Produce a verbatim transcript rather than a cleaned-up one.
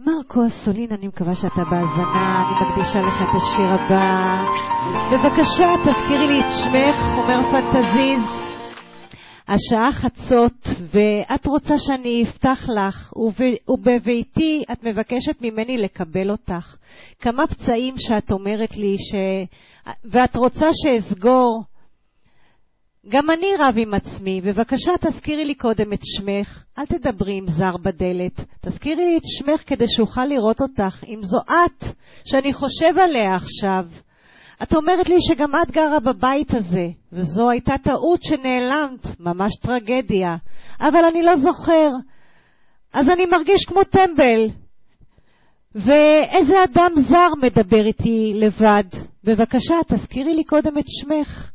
מרקו אסולין, אני מקווה שאתה בהזנה, אני מקדישה לך את השיר הבא. בבקשה, תזכירי לי את שמך, אומר פנטזיז. השעה חצות, ואת רוצה שאני אפתח לך, ובביתי את מבקשת ממני לקבל אותך. כמה פצעים שאת אומרת לי, ש... ואת רוצה שאסגור. גם אני רב עם עצמי, בבקשה תזכירי לי קודם את שמך, אל תדברי עם זר בדלת, תזכירי לי את שמך כדי שאוכל לראות אותך, אם זו את, שאני חושב עליה עכשיו. את אומרת לי שגם את גרה בבית הזה, וזו הייתה טעות שנעלמת, ממש טרגדיה, אבל אני לא זוכר, אז אני מרגיש כמו טמבל. ואיזה אדם זר מדבר איתי לבד? בבקשה תזכירי לי קודם את שמך.